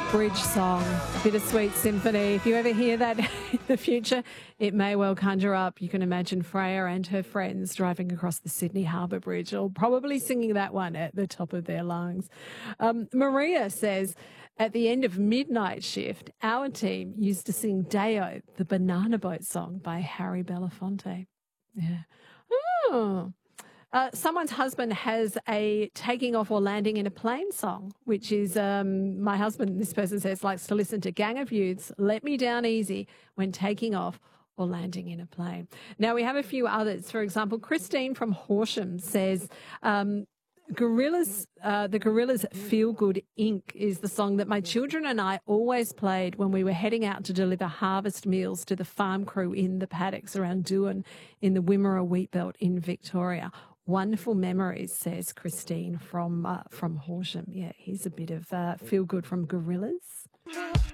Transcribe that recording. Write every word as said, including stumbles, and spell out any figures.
bridge song, Bittersweet Symphony. If you ever hear that in the future, it may well conjure up. You can imagine Freya and her friends driving across the Sydney Harbour Bridge, or probably singing that one at the top of their lungs. Um, Maria says, at the end of midnight shift, our team used to sing Deo, the Banana Boat song by Harry Belafonte. Yeah. Oh. Uh, someone's husband has a taking off or landing in a plane song, which is um, my husband, this person says, likes to listen to Gang of Youths, Let Me Down Easy when taking off or landing in a plane. Now, we have a few others. For example, Christine from Horsham says, um, Gorillas, uh, the Gorillas Feel Good Incorporated is the song that my children and I always played when we were heading out to deliver harvest meals to the farm crew in the paddocks around Doon in the Wimmera wheat belt in Victoria. Wonderful memories, says Christine from uh, from Horsham. Yeah, here's a bit of uh, feel good from Gorillas.